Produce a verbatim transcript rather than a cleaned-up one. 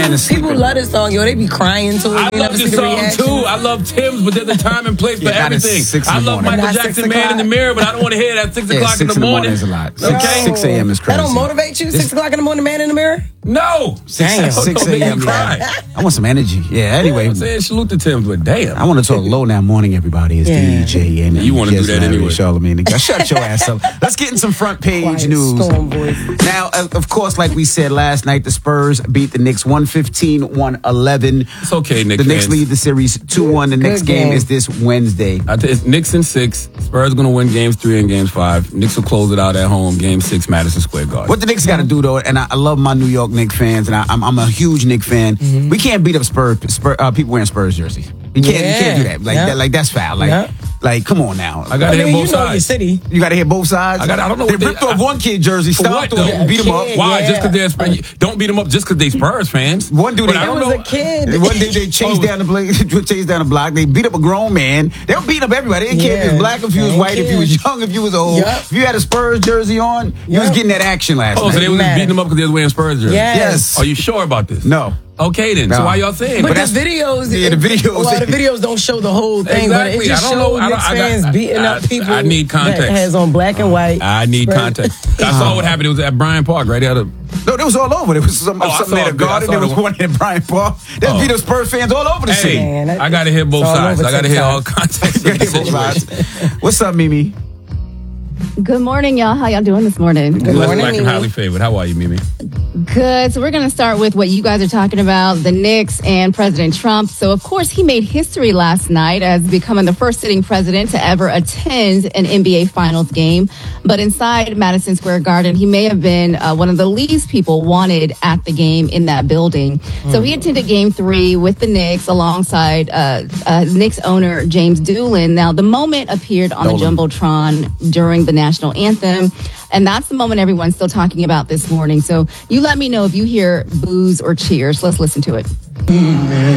man is People sleeping. love this song, yo. They be crying to it. I You love never see this the song reaction. too. I love Tim's, but there's a time and place for Yeah, that is everything. six in I the love morning. Michael Not six Jackson, Man in the o'clock. Mirror, but I don't want to hear that at six Yeah, o'clock six in the morning. is a lot. Okay? Six, six a.m. is crazy. That don't motivate you? Six o'clock in the morning, man in the mirror? No. Damn. six Don't make me a.m. cry. Yeah. I want some energy. Yeah, anyway. I'm saying salute to Tim's, but damn. I want to talk low now morning, everybody. It's Yeah. D J and You wanna do that anyway. Charlamagne. Shut your ass up. Let's get in some front page Quiet news. storm voice. Now, of of course, like we said last night, the Spurs beat the Knicks one fifteen to one eleven. It's okay, Knicks The Knicks fans. lead the series two one. The next game game. is this Wednesday. I tell you, it's Knicks in six. Spurs going to win games three and games five. Knicks will close it out at home, game six, Madison Square Garden. What the Knicks got to do, though, and I, I love my New York Knicks fans, and I, I'm, I'm a huge Knicks fan. Mm-hmm. We can't beat up Spurs, Spurs uh, people wearing Spurs jerseys. You can't, you can't do that. Like, Yeah. that, like that's foul. Like, Yeah. like, come on now. I got I to mean, hit you both know your sides. city. You got to hit both sides. I got- I don't know They what they- ripped off I- one kid jersey, For stomped what, him, though? and beat him up. Kid. Why? Yeah. Just because they're Spurs? Don't beat them up just because they Spurs fans. One dude, But they- I don't It was know. a kid. One day they chased Oh. down the block, chased down the block. They beat up a grown man. They were beating up everybody. They didn't care if you was Yeah. black, if you was They white, if you didn't was care. young, if you was old. Yup. If you had a Spurs jersey on, you was Yup. getting that action last Oh, night. so they were just Matter. beating them up because they was wearing Spurs jerseys? Yes. Yes. Are you sure about this? No. Okay then. So No. why y'all saying But, that? the videos, Yeah, the videos- Well, the videos don't show the whole thing, but it Exactly. just I don't know. shows I don't- Knicks I got- fans I- beating I- up people. I need context. That has on black and white. I need Right. context. I saw what happened. It was at Bryant Park, right? They had a, No, it was all over. There was some, Oh, I something saw in it. the garden. I saw There was the one in Bryant Park. There's Oh. beat up Spurs fans all over the hey, city. Man, that- I got to hear both it's all sides. over I got to hear all TikTok. context of Gotta the hear both sides. situation. What's up, Mimi? Good morning, y'all. How y'all doing this morning? Good Less morning, black and Mimi. highly favored. How are you, Mimi? Good. So we're going to start with what you guys are talking about, the Knicks and President Trump. So, of course, he made history last night as becoming the first sitting president to ever attend an N B A Finals game. But inside Madison Square Garden, he may have been uh, one of the least people wanted at the game in that building. So he attended game three with the Knicks alongside uh, uh, Knicks owner James Doolin. Now, the moment appeared on the Jumbotron during the national anthem. And that's the moment everyone's still talking about this morning. So you let me know if you hear boos or cheers. Let's listen to it.